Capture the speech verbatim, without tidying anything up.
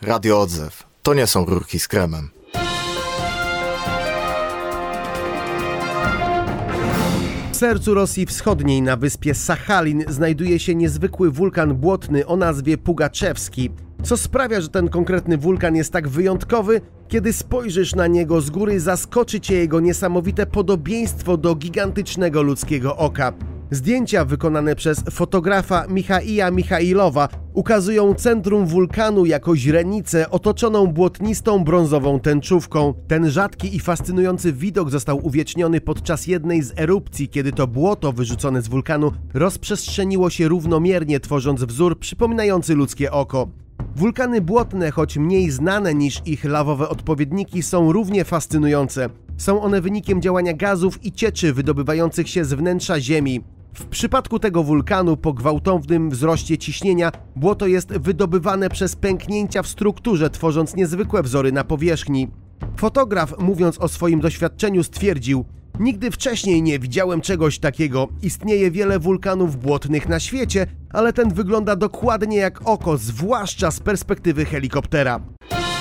Radio Odzew. To nie są rurki z kremem. W sercu Rosji Wschodniej na wyspie Sachalin znajduje się niezwykły wulkan błotny o nazwie Pugaczewski. Co sprawia, że ten konkretny wulkan jest tak wyjątkowy? Kiedy spojrzysz na niego z góry, zaskoczy cię jego niesamowite podobieństwo do gigantycznego ludzkiego oka. Zdjęcia wykonane przez fotografa Michaila Michailowa ukazują centrum wulkanu jako źrenicę otoczoną błotnistą brązową tęczówką. Ten rzadki i fascynujący widok został uwieczniony podczas jednej z erupcji, kiedy to błoto wyrzucone z wulkanu rozprzestrzeniło się równomiernie, tworząc wzór przypominający ludzkie oko. Wulkany błotne, choć mniej znane niż ich lawowe odpowiedniki, są równie fascynujące. Są one wynikiem działania gazów i cieczy wydobywających się z wnętrza Ziemi. W przypadku tego wulkanu po gwałtownym wzroście ciśnienia błoto jest wydobywane przez pęknięcia w strukturze, tworząc niezwykłe wzory na powierzchni. Fotograf, mówiąc o swoim doświadczeniu, stwierdził: nigdy wcześniej nie widziałem czegoś takiego. Istnieje wiele wulkanów błotnych na świecie, ale ten wygląda dokładnie jak oko, zwłaszcza z perspektywy helikoptera.